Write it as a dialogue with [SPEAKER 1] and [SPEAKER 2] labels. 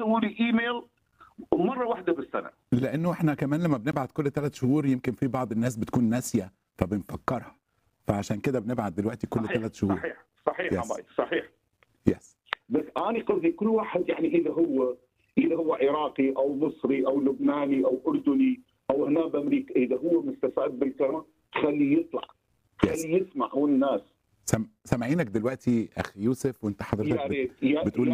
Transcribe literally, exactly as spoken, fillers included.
[SPEAKER 1] يسووا لي ايميل مره واحده بالسنه.
[SPEAKER 2] لانه احنا كمان لما بنبعت كل ثلاث شهور يمكن في بعض الناس بتكون ناسيه فبنفكرها، فعشان كده بنبعت دلوقتي كل ثلاث شهور.
[SPEAKER 1] صحيح صحيح
[SPEAKER 2] يس.
[SPEAKER 1] حماي صحيح.
[SPEAKER 2] يس.
[SPEAKER 1] بس انا قصدي كل واحد يعني اذا هو اذا هو عراقي او مصري او لبناني او اردني او هنا بامريكا، اذا هو مستفاد بالكلام خليه يطلع، خليه يسمع. والناس
[SPEAKER 2] سم... سامعينك دلوقتي اخ يوسف وانت حضرتك
[SPEAKER 1] يا ريت يا
[SPEAKER 2] بتقول